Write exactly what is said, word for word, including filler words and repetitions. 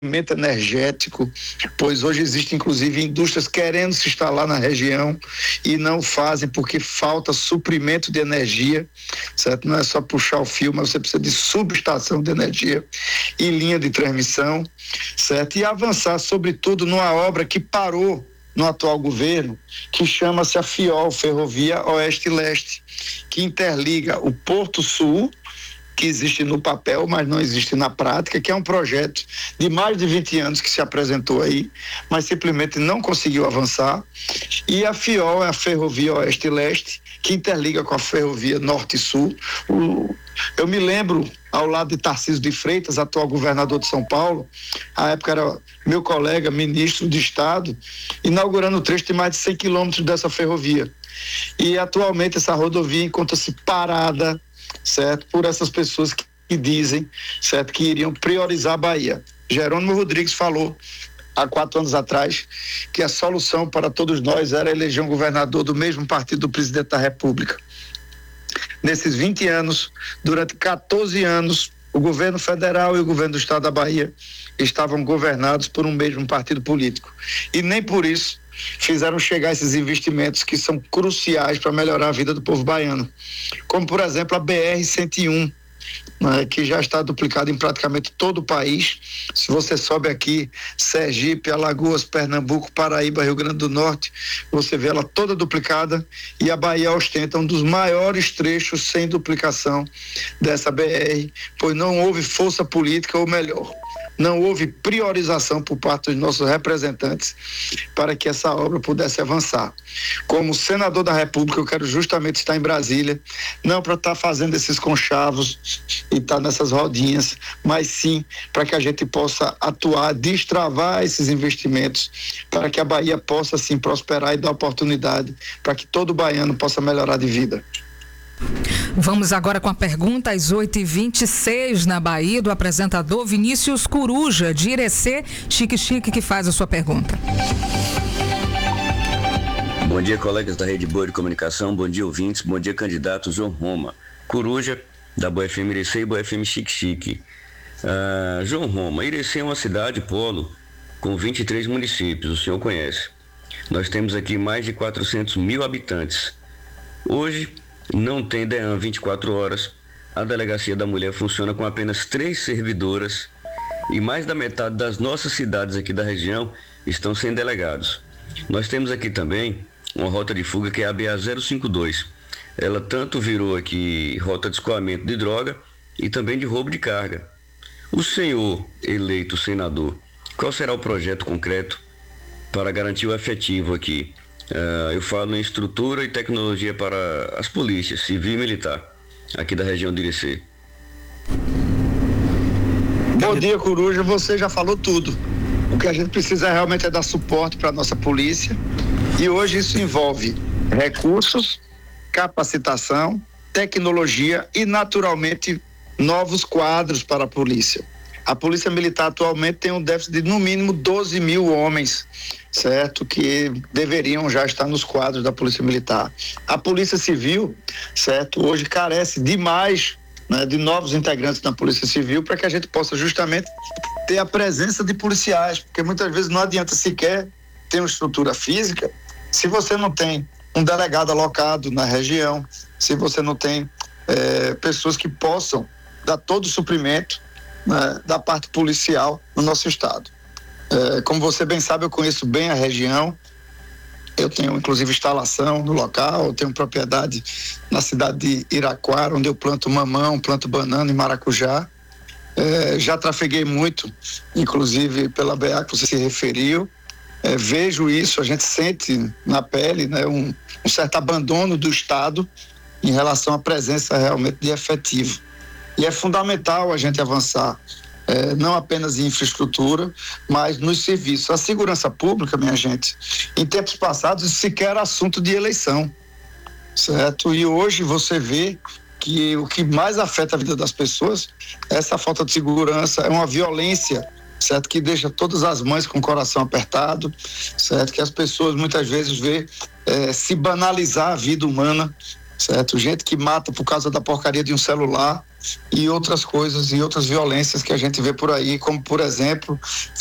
energético, pois hoje existem inclusive indústrias querendo se instalar na região e não fazem porque falta suprimento de energia, certo? Não é só puxar o fio, mas você precisa de subestação de energia e linha de transmissão, certo? E avançar sobretudo numa obra que parou no atual governo, que chama-se a FIOL, Ferrovia Oeste-Leste, que interliga o Porto Sul, que existe no papel, mas não existe na prática, que é um projeto de mais de vinte anos que se apresentou aí, mas simplesmente não conseguiu avançar. E a FIOL é a Ferrovia Oeste-Leste, que interliga com a Ferrovia Norte-Sul. O, eu me lembro, ao lado de Tarcísio de Freitas, atual governador de São Paulo, à época era meu colega, ministro de Estado, inaugurando o trecho de mais de cem quilômetros dessa ferrovia. E atualmente essa rodovia encontra-se parada, certo? Por essas pessoas que, que dizem, certo, que iriam priorizar a Bahia. Jerônimo Rodrigues falou há quatro anos atrás que a solução para todos nós era eleger um governador do mesmo partido do presidente da República. Nesses vinte anos, durante quatorze anos, o governo federal e o governo do estado da Bahia estavam governados por um mesmo partido político. E nem por isso fizeram chegar esses investimentos que são cruciais para melhorar a vida do povo baiano. Como, por exemplo, a B R cento e um, né, que já está duplicada em praticamente todo o país. Se você sobe aqui, Sergipe, Alagoas, Pernambuco, Paraíba, Rio Grande do Norte, você vê ela toda duplicada, e a Bahia ostenta um dos maiores trechos sem duplicação dessa B R, pois não houve força política, ou melhor, não houve priorização por parte dos nossos representantes para que essa obra pudesse avançar. Como senador da República, eu quero justamente estar em Brasília, não para estar fazendo esses conchavos e estar nessas rodinhas, mas sim para que a gente possa atuar, destravar esses investimentos, para que a Bahia possa sim prosperar e dar oportunidade para que todo baiano possa melhorar de vida. Vamos agora com a pergunta às oito e vinte e seis na Bahia, do apresentador Vinícius Coruja, de Irecê, Chique Chique, que faz a sua pergunta. Bom dia, colegas da Rede Boa de Comunicação, bom dia, ouvintes, bom dia, candidato João Roma. Coruja, da Boa F M Irecê e Boa F M Chique Chique. Ah, João Roma, Irecê é uma cidade polo com vinte e três municípios, o senhor conhece. Nós temos aqui mais de quatrocentos mil habitantes. Hoje, não tem DEAN vinte e quatro horas, a Delegacia da Mulher funciona com apenas três servidoras e mais da metade das nossas cidades aqui da região estão sem delegados. Nós temos aqui também uma rota de fuga que é a B A zero cinco dois. Ela tanto virou aqui rota de escoamento de droga e também de roubo de carga. O senhor eleito senador, qual será o projeto concreto para garantir o efetivo aqui? Uh, eu falo em estrutura e tecnologia para as polícias, civil e militar, aqui da região de Irecê. Bom dia, Coruja, você já falou tudo. O que a gente precisa realmente é dar suporte para a nossa polícia, e hoje isso envolve recursos, capacitação, tecnologia e, naturalmente, novos quadros para a polícia. A Polícia Militar atualmente tem um déficit de no mínimo doze mil homens, certo? Que deveriam já estar nos quadros da Polícia Militar. A Polícia Civil, certo? Hoje carece demais, né, de novos integrantes na Polícia Civil para que a gente possa justamente ter a presença de policiais, porque muitas vezes não adianta sequer ter uma estrutura física se você não tem um delegado alocado na região, se você não tem é, pessoas que possam dar todo o suprimento, né, da parte policial no nosso estado. É, como você bem sabe, eu conheço bem a região, eu tenho inclusive instalação no local, eu tenho propriedade na cidade de Iraquara, onde eu planto mamão, planto banana e maracujá. É, já trafeguei muito, inclusive pela B A que você se referiu. É, vejo isso, a gente sente na pele, né, um, um certo abandono do Estado em relação à presença realmente de efetivo. E é fundamental a gente avançar, é, não apenas em infraestrutura, mas nos serviços. A segurança pública, minha gente, em tempos passados, isso sequer era assunto de eleição, certo? E hoje você vê que o que mais afeta a vida das pessoas é essa falta de segurança, é uma violência, certo? Que deixa todas as mães com o coração apertado, certo? Que as pessoas muitas vezes vê é, se banalizar a vida humana, certo? Gente que mata por causa da porcaria de um celular e outras coisas e outras violências que a gente vê por aí, como por exemplo